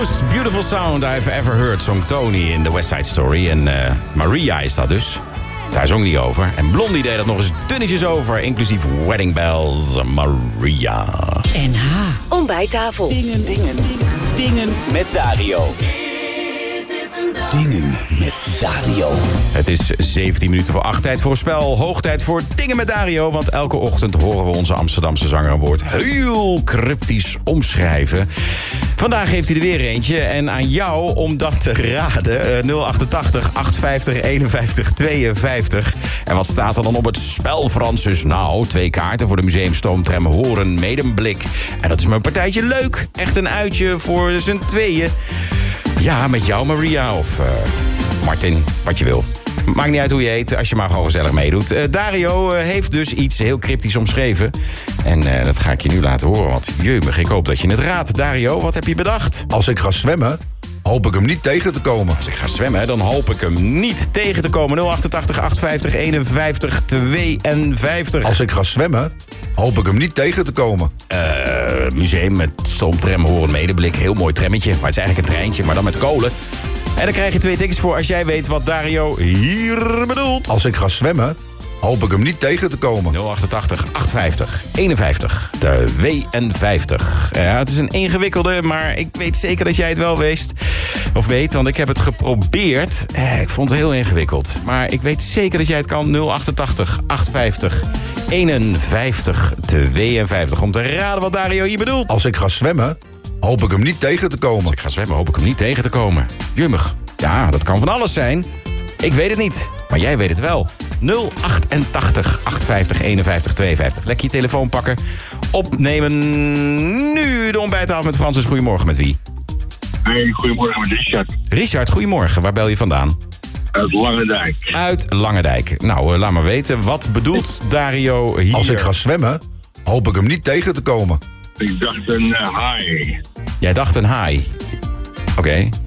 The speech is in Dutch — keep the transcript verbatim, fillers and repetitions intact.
Most beautiful sound I've ever heard, zong Tony in The West Side Story. En uh, Maria is dat dus. Daar zong hij over. En Blondie deed dat nog eens dunnetjes over. Inclusief Wedding Bells, Maria. N H. Ontbijttafel. Dingen, dingen, dingen met Dario. Dingen met Dario. Het is zeventien minuten voor acht. Tijd voor spel. Hoog tijd voor Dingen met Dario. Want elke ochtend horen we onze Amsterdamse zanger een woord heel cryptisch omschrijven. Vandaag heeft hij er weer eentje. En aan jou om dat te raden. nul achtentachtig, achthonderdvijftig, eenenvijftig, tweeënvijftig. En wat staat er dan op het spel, Francis? Nou, twee kaarten voor de museumstoomtram Horen Medemblik. En dat is mijn partijtje leuk. Echt een uitje voor z'n tweeën. Ja, met jou, Maria, of uh, Martin, wat je wil. Maakt niet uit hoe je heet, als je maar gewoon gezellig meedoet. Uh, Dario uh, heeft dus iets heel cryptisch omschreven. En uh, dat ga ik je nu laten horen, want jeumig, ik hoop dat je het raadt. Dario, wat heb je bedacht? Als ik ga zwemmen, hoop ik hem niet tegen te komen. Als ik ga zwemmen, dan hoop ik hem niet tegen te komen. nul achtentachtig, achthonderdvijftig, eenenvijftig, tweeënvijftig. Als ik ga zwemmen, hoop ik hem niet tegen te komen. Uh, museum met stoomtram Horen Medemblik. Heel mooi trammetje, maar het is eigenlijk een treintje, maar dan met kolen. En dan krijg je twee tickets voor als jij weet wat Dario hier bedoelt. Als ik ga zwemmen, hoop ik hem niet tegen te komen. nul achtentachtig, achthonderdvijftig, eenenvijftig, tweeënvijftig. Ja, het is een ingewikkelde, maar ik weet zeker dat jij het wel wist. Of weet, want ik heb het geprobeerd. Eh, ik vond het heel ingewikkeld. Maar ik weet zeker dat jij het kan. nul achtentachtig, achthonderdvijftig, eenenvijftig, tweeënvijftig. Om te raden wat Dario hier bedoelt. Als ik ga zwemmen, hoop ik hem niet tegen te komen. Als ik ga zwemmen, hoop ik hem niet tegen te komen. Jummig. Ja, dat kan van alles zijn. Ik weet het niet, maar jij weet het wel. nul achtentachtig, achthonderdvijftig, eenenvijftig, tweeënvijftig. Lekker je telefoon pakken. Opnemen nu de ontbijttafel met Francis. Goedemorgen, met wie? Hey, goedemorgen met Richard. Richard, goedemorgen. Waar bel je vandaan? Uit Langendijk. Uit Langendijk. Nou, uh, laat maar weten. Wat bedoelt Dario hier? Als ik ga zwemmen, hoop ik hem niet tegen te komen. Ik dacht een uh, haai. Jij dacht een haai. Oké. Okay.